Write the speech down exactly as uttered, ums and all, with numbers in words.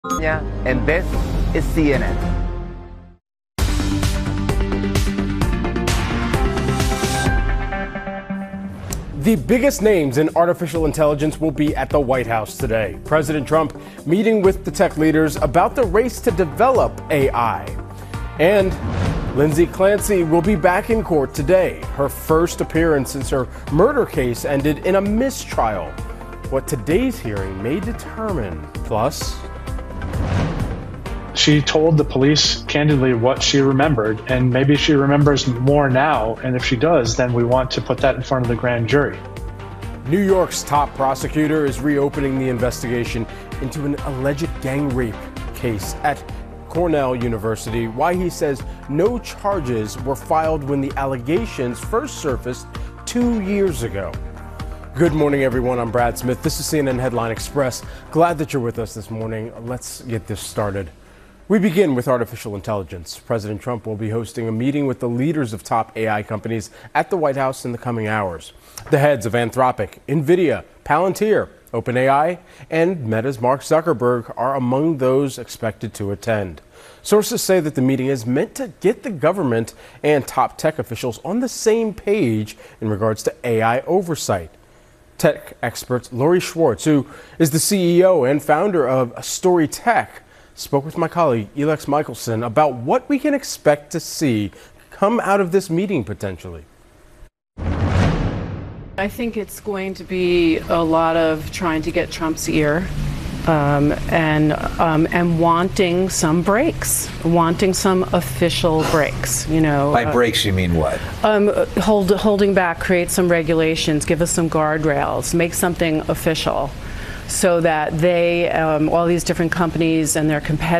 And this is C N N. The biggest names in artificial intelligence will be at the White House today. President Trump meeting with the tech leaders about the race to develop A I. And Lindsay Clancy will be back in court today. Her first appearance since her murder case ended in a mistrial. What today's hearing may determine. Plus, she told the police candidly what she remembered, and maybe she remembers more now. And if she does, then we want to put that in front of the grand jury. New York's top prosecutor is reopening the investigation into an alleged gang rape case at Cornell University. Why he says no charges were filed when the allegations first surfaced two years ago. Good morning, everyone. I'm Brad Smith. This is C N N Headline Express. Glad that you're with us this morning. Let's get this started. We begin with artificial intelligence. President Trump will be hosting a meeting with the leaders of top A I companies at the White House in the coming hours. The heads of Anthropic, NVIDIA, Palantir, OpenAI, and Meta's Mark Zuckerberg are among those expected to attend. Sources say that the meeting is meant to get the government and top tech officials on the same page in regards to A I oversight. Tech expert Lori Schwartz, who is the C E O and founder of Story Tech, spoke with my colleague Elex Michelson about what we can expect to see come out of this meeting potentially. I think it's going to be a lot of trying to get Trump's ear um, and um, and wanting some breaks, wanting some official breaks. You know, by breaks you mean what? Um, hold, holding back, create some regulations, give us some guardrails, make something official, so that they, um, all these different companies and their competitors.